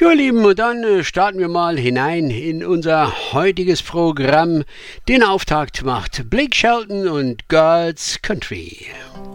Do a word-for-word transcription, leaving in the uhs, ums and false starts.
Ja, ihr Lieben, und dann äh, starten wir mal hinein in unser heutiges Programm. Den Auftakt macht Blake Shelton und God's Country.